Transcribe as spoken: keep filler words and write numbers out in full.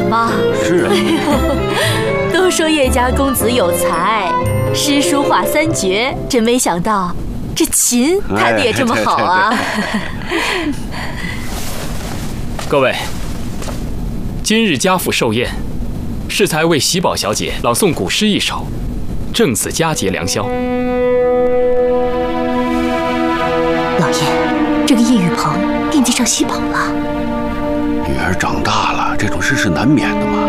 吗？ 是啊。 都说叶家公子有才，诗书画三绝，真没想到这琴弹得也这么好啊！ 哎、 各位，今日家父寿宴，适才为喜宝小姐朗诵古诗一首，正此佳节良宵。 老爷，这个叶雨鹏惦记上喜宝了。 女儿长大了，这种事是难免的嘛。